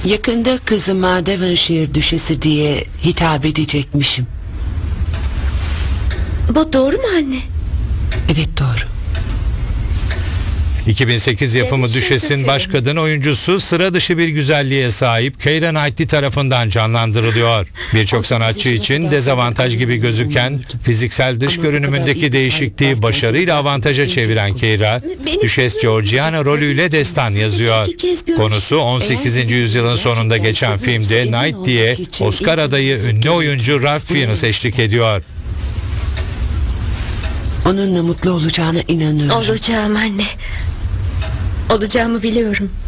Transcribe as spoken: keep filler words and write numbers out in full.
Yakında kızıma Devonshire Düşesi diye hitap edecekmişim. Bu doğru mu anne? Evet, doğru. iki bin sekiz yapımı Devonshire Düşes'in Düşesi. baş kadın oyuncusu sıra dışı bir güzelliğe sahip Keira Knightley tarafından canlandırılıyor. Birçok sanatçı için dezavantaj gibi gözüken fiziksel dış görünümündeki değişikliği başarıyla avantaja çeviren Keira, Düşes Georgiana rolüyle destan yazıyor. Konusu on sekizinci yüzyılın sonunda geçen filmde Knightley'e Oscar adayı ünlü oyuncu Ralph Fiennes eşlik ediyor. Onunla mutlu olacağına inanıyorum. Olacağım anne. Olacağımı biliyorum.